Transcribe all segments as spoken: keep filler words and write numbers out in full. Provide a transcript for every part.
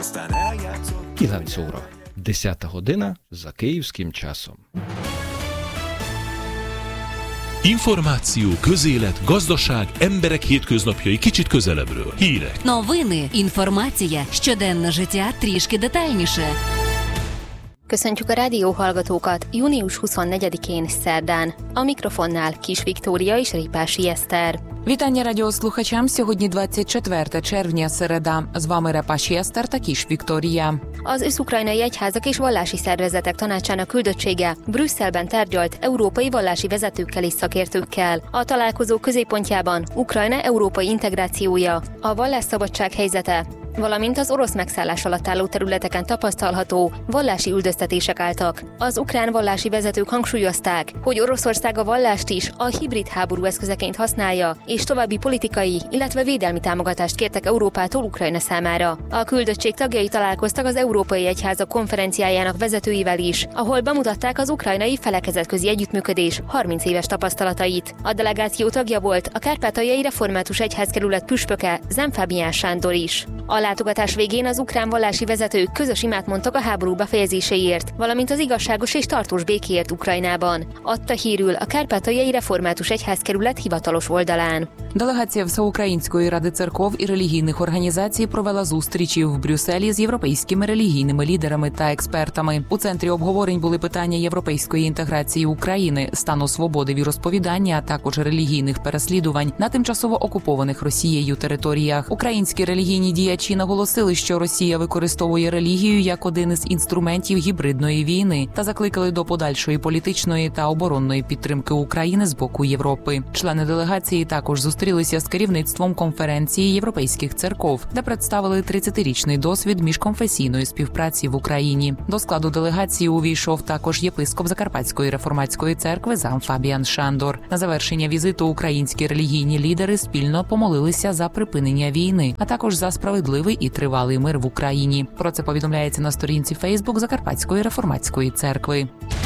aztán eljátszott. kilenc óra, dесята година за київським часом. Információ, közélet, gazdaság, emberek hétköznapjai kicsit közelebbről. Hírek. Новини, інформація, щоденне життя трішки детальніше. Köszöntjük a rádióhallgatókat június huszonnegyedikén szerdán. A mikrofonnál Kis Viktória és Ripási Eszter. Вітання радіослухачам. Сьогодні двадцять четверте червня, середа. З вами Репаші Eszter та Kis Viktória. Az össz-ukrajnai egyházak és vallási szervezetek tanácsának küldöttsége Brüsszelben tárgyalt európai vallási vezetőkkel és szakértőkkel. A találkozó középpontjában Ukrajna európai integrációja, a vallásszabadság helyzete, valamint az orosz megszállás alatt álló területeken tapasztalható vallási üldöztetések álltak. Az ukrán vallási vezetők hangsúlyozták, hogy Oroszország a vallást is a hibrid háború eszközeként használja, és további politikai, illetve védelmi támogatást kértek Európától Ukrajna számára. A küldöttség tagjai találkoztak az Európai Egyházak konferenciájának vezetőivel is, ahol bemutatták az ukrajnai felekezetközi együttműködés harminc éves tapasztalatait. A delegáció tagja volt a Kárpátaljai Református Egyházkerület püspöke, Zemfábián Sándor is. A látogatás végén az ukrán vallási vezetők közös imát mondtak a háború befejezéséért, valamint az igazságos és tartós békéért Ukrajnában. Adta hírül a Kárpátaljai Református Egyházkerület hivatalos oldalán. Делегація Всеукраїнської ради церков і релігійних організацій провела зустрічі в Брюсселі з європейськими релігійними лідерами та експертами. У центрі обговорень були питання європейської інтеграції України, стану свободи віросповідання, а також релігійних переслідувань на тимчасово окупованих Росією територіях. Українські релігійні діячі наголосили, що Росія використовує релігію як один із інструментів гібридної війни та закликали до подальшої політичної та оборонної підтримки України з боку Європи. Члени делегації також зустрілися Зустрілися з керівництвом конференції європейських церков, де представили тридцятирічний досвід міжконфесійної співпраці в Україні. До складу делегації увійшов також єпископ Закарпатської реформатської церкви Замфабіан Шандор. На завершення візиту українські релігійні лідери спільно помолилися за припинення війни, а також за справедливий і тривалий мир в Україні. Про це повідомляється на сторінці Фейсбук Закарпатської реформатської церкви.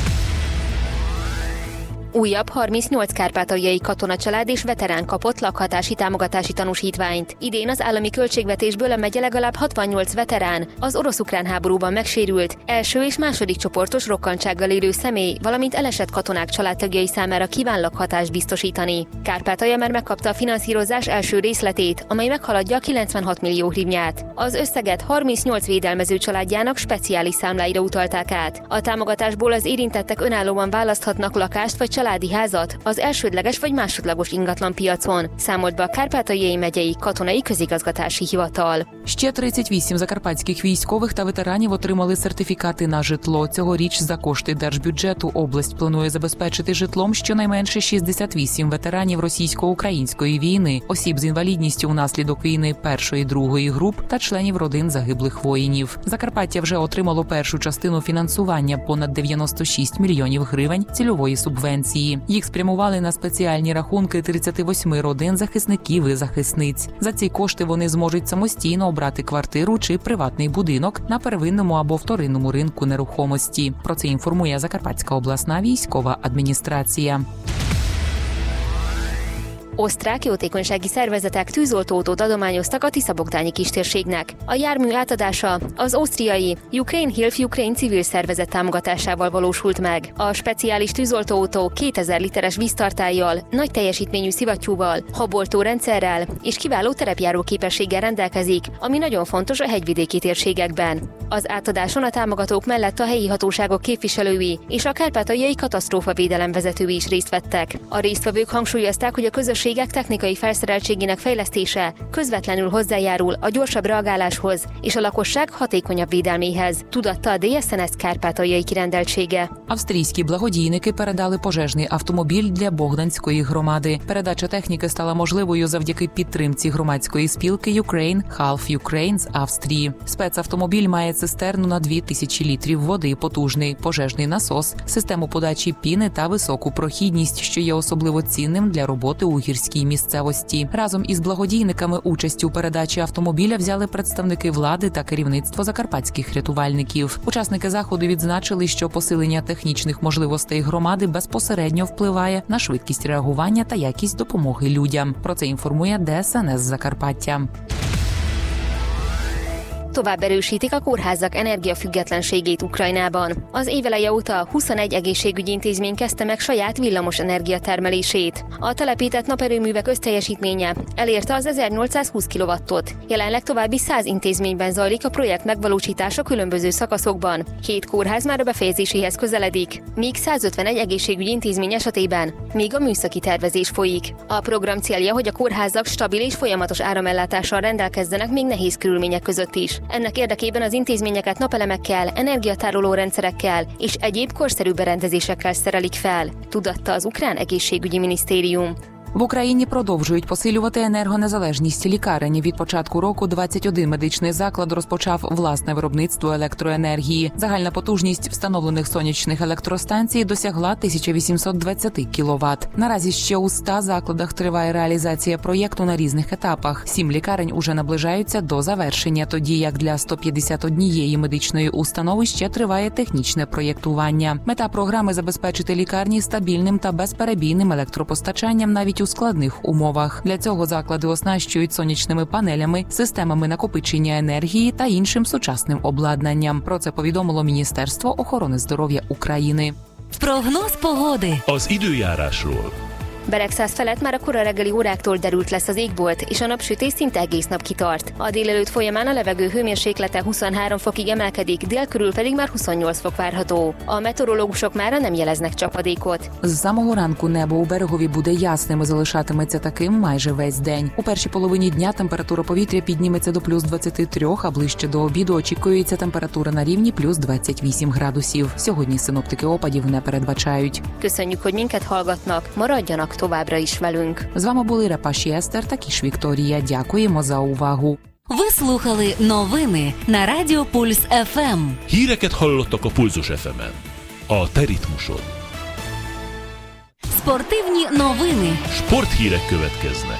Újabb harmincnyolc kárpátaljai katonacsalád és veterán kapott lakhatási támogatási tanúsítványt. Idén az állami költségvetésből a megye legalább hatvannyolc veterán, az orosz-ukrán háborúban megsérült, első és második csoportos rokkantsággal élő személy, valamint elesett katonák családtagjai számára kíván lakhatást biztosítani. Kárpátalja már megkapta a finanszírozás első részletét, amely meghaladja a kilencvenhat millió hrivnyát. Az összeget harmincnyolc védelmező családjának speciális számláira utalták át. A támogatásból az érintettek önállóan választhatnak lakást vagy családi házat az elsődleges vagy másodlagos ingatlan piacon, számolt be a Kárpátaljai megyei katonai közigazgatási hivatal. Ще тридцять вісім закарпатських військових та ветеранів отримали сертифікати на житло. Цьогоріч за кошти держбюджету область планує забезпечити житлом щонайменше шістдесят вісім ветеранів російсько-української війни, осіб з інвалідністю внаслідок війни першої, другої груп та членів родин загиблих воїнів. Закарпаття вже отримало першу частину фінансування – понад дев'яносто шість мільйонів гривень цільової субвенції. Їх спрямували на спеціальні рахунки тридцяти восьми родин захисників і захисниць. За ці кошти вони зможуть самостійно обрати квартиру чи приватний будинок на первинному або вторинному ринку нерухомості. Про це інформує Закарпатська обласна військова адміністрація. Osztrák jótékonysági szervezetek tűzoltóautót adományoztak a Tisza-Bogdányi kistérségnek. A jármű átadása az ausztriai Ukraine Help Ukraine civil szervezet támogatásával valósult meg. A speciális tűzoltóautó kétezer literes víztartállyal, nagy teljesítményű szivattyúval, haboltó rendszerrel és kiváló terepjáró képességgel rendelkezik, ami nagyon fontos a hegyvidéki térségekben. Az átadáson a támogatók mellett a helyi hatóságok képviselői és a kárpátaljai katasztrófavédelem vezetői is részt vettek. A résztvevők hangsúlyozták, hogy a közös technikai felszereltségének fejlesztése közvetlenül hozzájárul a gyorsabb reagáláshoz és a lakosság hatékonyabb védelméhez, tudatta a дес ен ес Kárpátaljai kirendeltsége. Австрійські благодійники передали пожежний автомобіль для Богданської громади. Передача техніки стала можливою завдяки підтримці громадської спілки Ukraine Half Ukraine з Австрії. Спецавтомобіль має цистерну на дві тисячі літрів води, потужний пожежний насос, систему подачі піни та високу прохідність, що є особливо цінним для роботи у гірській місцевості. Разом із благодійниками участь у передачі автомобіля взяли представники влади та керівництво закарпатських рятувальників. Учасники заходу відзначили, що посилення технічних можливостей громади безпосередньо впливає на швидкість реагування та якість допомоги людям. Про це інформує дес ен ес Закарпаття. Tovább erősítik a kórházak energiafüggetlenségét Ukrajnában. Az éveleje óta huszonegy egészségügyi intézmény kezdte meg saját villamos energiatermelését. A telepített naperőművek összteljesítménye elérte az ezernyolcszázhúsz kilowattot. Jelenleg további száz intézményben zajlik a projekt megvalósítása különböző szakaszokban. Hét kórház már a befejezéséhez közeledik, míg százötvenegy egészségügyi intézmény esetében még a műszaki tervezés folyik. A program célja, hogy a kórházak stabil és folyamatos áramellátással rendelkezzenek még nehéz körülmények között is. Ennek érdekében az intézményeket napelemekkel, energiatároló rendszerekkel és egyéb korszerű berendezésekkel szerelik fel, tudatta az ukrán egészségügyi minisztérium. В Україні продовжують посилювати енергонезалежність лікарень. Від початку року двадцять один медичний заклад розпочав власне виробництво електроенергії. Загальна потужність встановлених сонячних електростанцій досягла тисяча вісімсот двадцять кіловат. Наразі ще у ста закладах триває реалізація проєкту на різних етапах. Сім лікарень уже наближаються до завершення, тоді як для сто п'ятдесят однієї медичної установи ще триває технічне проєктування. Мета програми – забезпечити лікарні стабільним та безперебійним електропостачанням навіть у складних умовах. Для цього заклади оснащують сонячними панелями, системами накопичення енергії та іншим сучасним обладнанням. Про це повідомило Міністерство охорони здоров'я України. Прогноз pogody. Az időjárásról. Beregszáz felett már a kora reggeli óráktól derült lesz az égbolt, és a napsütés szinte egész nap kitart. A délelőtt folyamán a levegő hőmérséklete huszonhárom fokig emelkedik, dél körül pedig már huszonnyolc fok várható. A meteorológusok mára nem jeleznek csapadékot. З самого ранку небо у Берегові буде ясним і залишатиметься таким майже весь день. У першій половині дня температура повітря підніметься до плюс двадцять три, а ближче до обіду очікується температура на рівні плюс двадцять вісім градусів. Сьогодні синоптики опадів не передбачають. Köszönjük, hogy minket hallgatnak, maradjanak továbbra is velünk. З вами були Репаші Естер та Кіш Вікторія. Дякуємо за увагу. Ви слухали новини на Радіо Пульс еф ем. Híreket hallottak a Pulzus еф емен. A te ritmusod. Спортивні новини. Sporthírek következnek.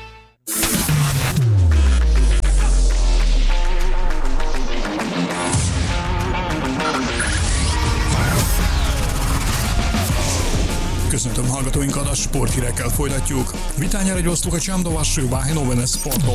Köszöntöm hallgatóinkat, a sporthírekkel folytatjuk. Vitányára egy sluchačám do vašeho váhy noviny sportu.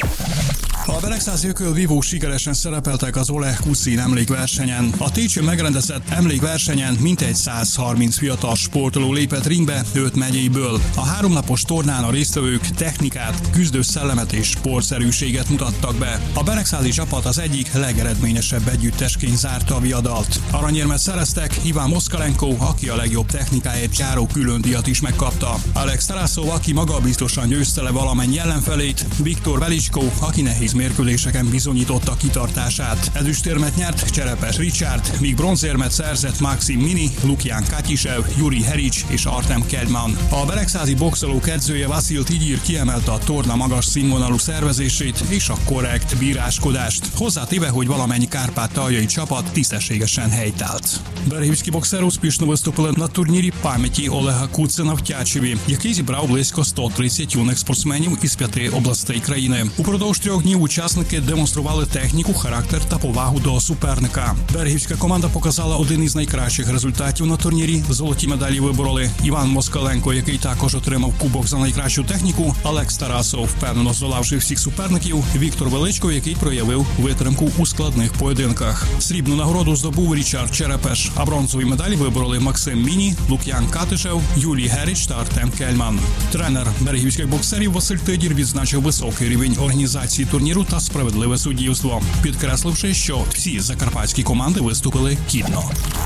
A beregszázi ökölvívók sikeresen szerepeltek az Oleg Kuszin emlékversenyen. A Técsön megrendezett emlékversenyen mintegy száz harminc fiatal sportoló lépett ringbe öt megyéből. A háromnapos tornán a résztvevők technikát, küzdő szellemet és sportszerűséget mutattak be. A beregszázi csapat az egyik legeredményesebb együttesként zárta a viadalt. Aranyérmet szereztek, Iván Moszkalenko, aki a legjobb technikáért járó külön díjat is megkapta. Alex Tarasov, aki magabiztosan győzte le valamennyi ellenfelét, Viktor Velicsko, aki nehéz mérkőzéseken bizonyította kitartását. Ezüstérmet nyert Cserepes Richard, míg bronzérmet szerzett Maxim Mini, Lukian Katisev, Juri Herics és Artem Keldman. A beregszázi boxolók edzője Vasil Tigyir kiemelte a torna magas színvonalú szervezését és a korrekt bíráskodást, hozzátéve, hogy valamennyi kárpátaljai csapat tisztességesen helytált. Берегівський боксер успішно виступили на турнірі пам'яті Олега Куцина в Тячеві, який зібрав близько сто тридцять юних спортсменів із п'яти областей країни. Упродовж трьох днів учасники демонстрували техніку, характер та повагу до суперника. Берегівська команда показала один із найкращих результатів на турнірі. Золоті медалі вибороли Іван Москаленко, який також отримав кубок за найкращу техніку, Алекс Тарасов, впевнено здолавши всіх суперників, Віктор Величко, який проявив витримку у складних поєдинках. Срібну нагороду здобув Річард Черепеш, а бронзові медалі вибороли Максим Міні, Лук'ян Катишев, Юлій Герич та Артем Кельман. Тренер берегівських боксерів Василь Тидір відзначив високий рівень організації турніру та справедливе суддівство, підкресливши, що всі закарпатські команди виступили гідно.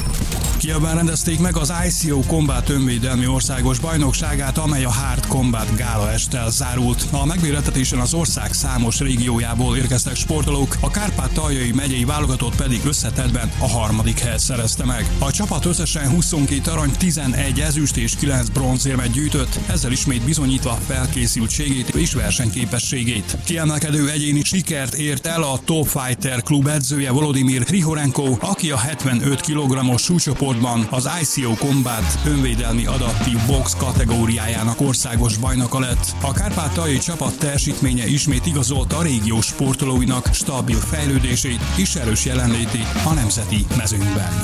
Kievben rendezték meg az i cé o Combat önvédelmi országos bajnokságát, amely a Hard Combat gála esttel zárult. A megmérettetésen az ország számos régiójából érkeztek sportolók, a Kárpát-taljai megyei válogatott pedig összetettben a harmadik helyet szerezte meg. A csapat összesen huszonkét arany, tizenegy ezüst és kilenc bronzérmet gyűjtött, ezzel ismét bizonyítva felkészültségét és versenyképességét. Kiemelkedő egyéni sikert ért el a Top Fighter klub edzője Volodymyr Hrihorenko, aki a hetvenöt kilogrammos súlycsoportban az i cé o Combat önvédelmi adaptív box kategóriájának országos bajnoka lett. A kárpát-taljai csapat teljesítménye ismét igazolta a régió sportolóinak stabil fejlődését és erős jelenlétét a nemzeti mezőnyben.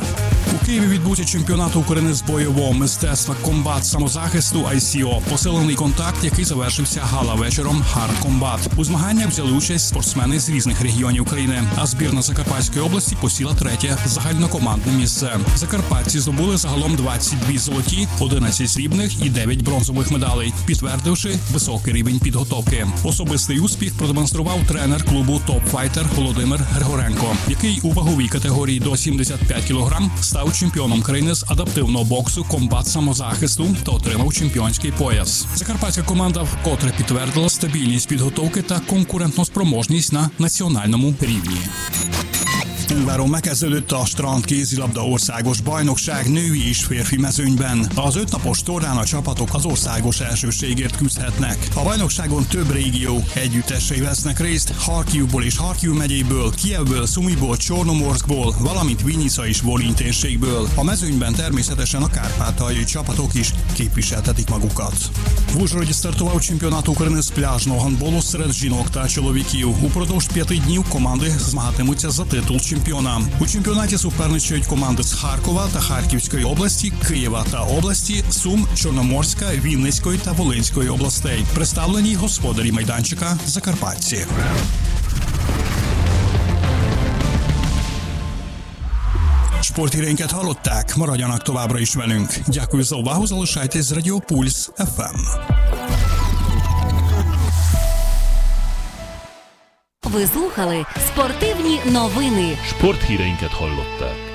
У Києві відбувся чемпіонат України з бойового мистецтва комбат самозахисту ай сі о. Посилений контакт, який завершився гала-вечором Hard Combat. У змаганнях взяли участь спортсмени з різних регіонів країни, а збірна Закарпатської області посіла третє загальнокомандне місце. Закарпатці здобули загалом двадцять дві золоті, одинадцять срібних і дев'ять бронзових медалей, підтвердивши високий рівень підготовки. Особистий успіх продемонстрував тренер клубу «Топ-файтер» Володимир Григоренко, який у ваговій категорії до сімдесят п'ять кілограм став чемпіоном країни з адаптивного боксу комбат самозахисту та отримав чемпіонський пояс. Закарпатська команда вкотре підтвердила стабільність підготовки та конкурентноспроможність на національному rívni. Ungváron megkezdődött a strand kézilabda országos bajnokság női és férfi mezőnyben. Az ötnapos tornán a csapatok az országos elsőségért küzdhetnek. A bajnokságon több régió együttesei vesznek részt, Harkivból és Harkiv megyéből, Kijevből, Szumiból, Csornomorszkból, valamint Vinyica és Volyn térségből. A mezőnyben természetesen a kárpátaljai csapatok is képviseltetik magukat. В Ужгороді стартував чемпіонат України з пляжного гандболу серед жінок та чоловіків. Упродовж п'яти днів команди змагатимуться за титул чемпіона. У чемпіонаті суперничають команди з Харкова та Харківської області, Києва та області, Сум, Чорноморська, Вінницької та Волинської областей. Представлені господарі майданчика закарпатці. Sporthíreinket hallották, maradjanak továbbra is velünk. Дякую за увагу, залишайтесь з Радіо Пульс еф ем. Ви слухали спортивні новини. Sporthíreinket hallották.